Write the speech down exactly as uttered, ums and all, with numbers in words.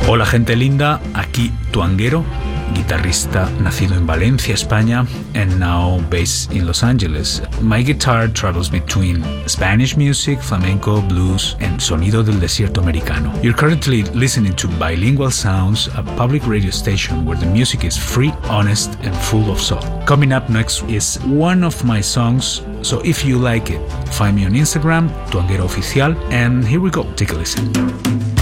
Hola gente linda, aquí Tuanguero, guitarrista nacido en Valencia, España, and now based in Los Angeles. My guitar travels between Spanish music, flamenco, blues, and sonido del desierto americano. You're currently listening to Bilingual Sounds, a public radio station where the music is free, honest, and full of soul. Coming up next is one of my songs, so if you like it, find me on Instagram, Tuanguero Oficial, and here we go, take a listen.